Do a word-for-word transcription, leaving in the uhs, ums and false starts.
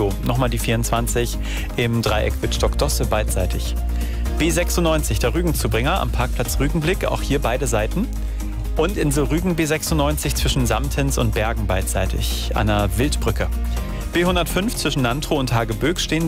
Budow, nochmal die vierundzwanzig im Dreieck Wittstock-Dosse beidseitig. B sechsundneunzig, der Rügenzubringer am Parkplatz Rügenblick, auch hier beide Seiten. Und Insel Rügen B sechsundneunzig zwischen Samtens und Bergen beidseitig an der Wildbrücke. B hundertfünf zwischen Nantrow und Hageböck stehen